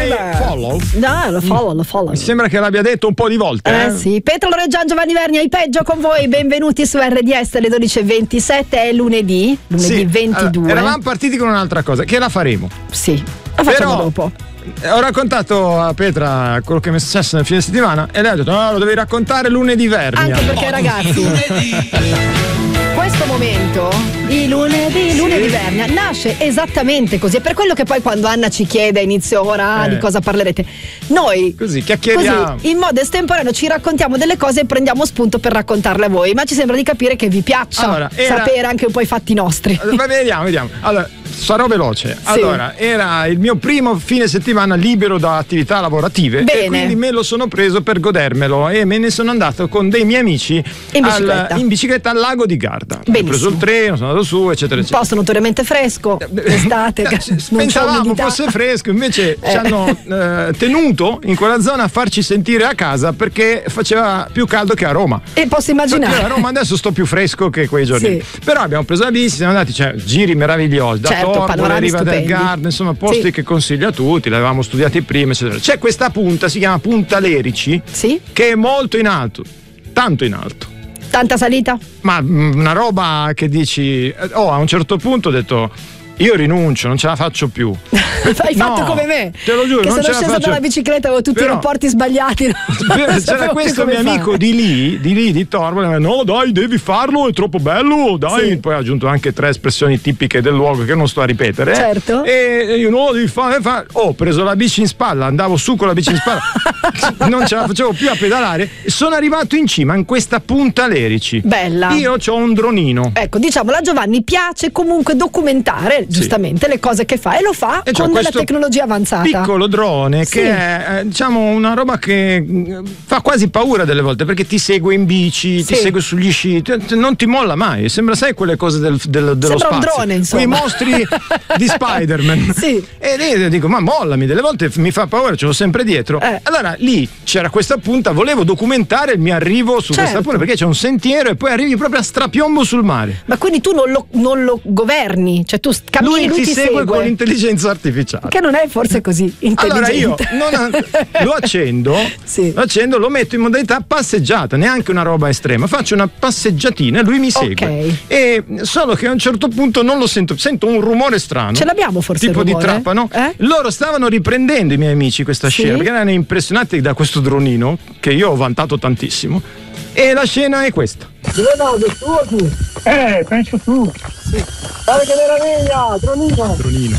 follow? No, lo follow. Mi sembra che l'abbia detto un po' di volte. Sì. Pietro Loreggian, Giovanni Verni, ai peggio con voi. Benvenuti su RDS alle 12:27. È lunedì Sì, 22. Eravamo partiti con un'altra cosa, che la faremo. Sì, la facciamo dopo. Ho raccontato a Petra quello che mi è successo nel fine settimana e lei ha detto: no, lo devi raccontare lunedì Vernia. Anche perché, ragazzi, questo momento, i lunedì Vernia, nasce esattamente così. È per quello che poi quando Anna ci chiede a inizio ora di cosa parlerete, noi così chiacchieriamo, in modo estemporaneo ci raccontiamo delle cose e prendiamo spunto per raccontarle a voi. Ma ci sembra di capire che vi piaccia sapere anche un po' i fatti nostri. Vediamo. Allora, sarò veloce. Allora, era il mio primo fine settimana libero da attività lavorative. Bene. E quindi me lo sono preso per godermelo e me ne sono andato con dei miei amici in bicicletta al lago di Garda. Ho preso il treno, sono andato su, eccetera. Un posto notoriamente fresco, estate. Pensavamo fosse fresco, invece ci hanno tenuto in quella zona a farci sentire a casa perché faceva più caldo che a Roma. E posso immaginare. Perché a Roma adesso sto più fresco che quei giorni. Però abbiamo preso la bici, siamo andati, giri meravigliosi. La riva del Garda, insomma, posti che consiglio a tutti, l'avevamo studiati prima, eccetera. C'è questa punta, si chiama Punta Lerici, che è molto in alto, tanto in alto. Tanta salita? Ma una roba che dici, a un certo punto ho detto: io rinuncio, non ce la faccio più. Hai fatto come me, te lo giuro, che non sono scesa dalla bicicletta, avevo tutti i rapporti sbagliati. C'era questo mio amico di Torbo, no dai, devi farlo, è troppo bello, dai. Poi ha aggiunto anche 3 espressioni tipiche del luogo che non sto a ripetere. Certo. E io no, devi fare. Ho preso la bici in spalla, andavo su con la bici in spalla, non ce la facevo più a pedalare. Sono arrivato in cima, in questa Punta Lerici. Bella. Io ho un dronino. Ecco, diciamo, a Giovanni piace comunque documentare giustamente le cose che fa, e lo fa con della tecnologia avanzata. Piccolo drone che è una roba che fa quasi paura delle volte, perché ti segue in bici, ti segue sugli sci, non ti molla mai. Sembra, sai, quelle cose dello sembra spazio. Un drone, insomma. Quei mostri di Spider-Man. E lì dico: ma mollami, delle volte mi fa paura, ce l'ho sempre dietro. Allora lì c'era questa punta, volevo documentare il mio arrivo su questa punta, perché c'è un sentiero e poi arrivi proprio a strapiombo sul mare. Ma quindi tu non lo governi, cioè tu cammini, lui ti segue con l'intelligenza artificiale, che non è forse così intelligente. Allora io lo accendo, lo metto in modalità passeggiata, neanche una roba estrema, faccio una passeggiatina e lui mi segue. E solo che a un certo punto non lo sento un rumore strano. Ce l'abbiamo forse tipo di trapano. Loro stavano riprendendo, i miei amici, questa scena, perché erano impressionati da questo dronino che io ho vantato tantissimo. E la scena è questa. Penso tu. Dai che meraviglia, dronino.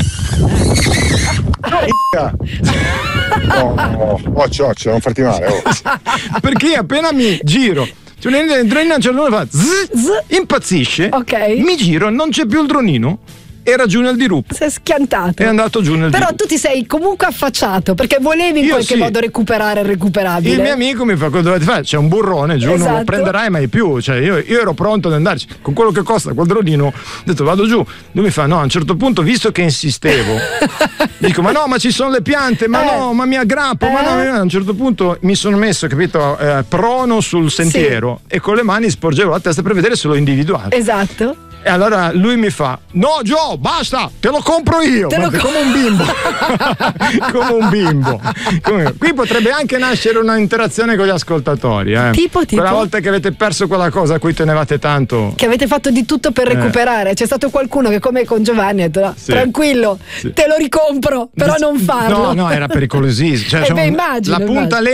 Occhio, non farti male. Perché appena mi giro, il dronino a un certo punto fa impazzisce, mi giro, non c'è più il dronino. Era giù nel dirupo. Si è schiantato. È andato giù nel Però dirupo. tu ti sei comunque affacciato, perché volevi in qualche modo recuperare il recuperabile. Il mio amico mi fa: cosa dovete fare? C'è un burrone giù, non lo prenderai mai più. Cioè io ero pronto ad andarci. Con quello che costa quel dronino, ho detto vado giù. Lui mi fa: no, a un certo punto, visto che insistevo, dico: ma no, ma ci sono le piante, ma no, ma mi aggrappo, ma no. A un certo punto mi sono messo, capito, prono sul sentiero e con le mani sporgevo la testa per vedere se lo individuavo. Esatto. E allora lui mi fa: no Gio, basta, te lo compro io. Come un bimbo. Come un bimbo. Qui potrebbe anche nascere una interazione con gli ascoltatori. Tipo? Quella volta che avete perso quella cosa a cui tenevate tanto, che avete fatto di tutto per recuperare. C'è stato qualcuno che, come con Giovanni, ha detto: tranquillo, te lo ricompro, però non farlo. No, era pericolosissimo. Cioè, immagino, la punta